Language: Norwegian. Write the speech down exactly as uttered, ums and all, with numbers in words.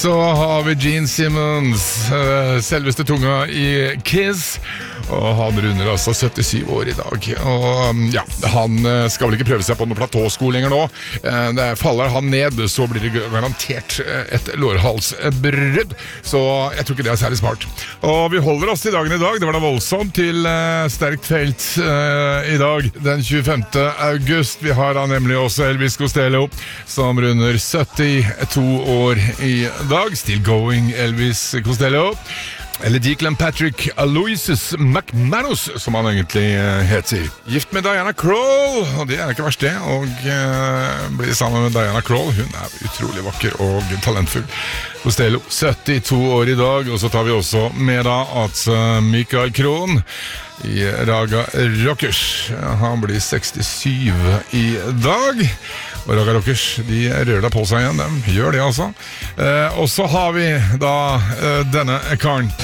så har vi Gene Simmons, selveste tunga i Kiss, og han runder altså syttisyv år i dag. Og ja, han skal vel ikke prøve seg på noen platåsko lenger nå. Det faller han ned, så blir det garantert et lårhalsbrudd. Så jeg tror ikke det er særlig smart. Og vi holder oss til dagen i dag. Det var da voldsomt til sterkt felt i dag, den tjuefemte august. Vi har da nemlig også Elvis Costello, som runder syttito år i dag. Still going, Elvis Costello. Eller Declan Patrick Aloysius McManus, som han egentlig heter. Gift med Diana Krall, og det er ikke verst det, og uh, blir sammen med Diana Krall. Hun er utrolig vakker og talentfull. Costello, syttito år i dag, og så tar vi også med da at uh, Mikael Krohn i Raga Rockers, han blir sekstisju i dag. Og Raga Rockers, de rører deg på seg igjen, de gjør det altså. Uh, og så har vi da uh, denne karen.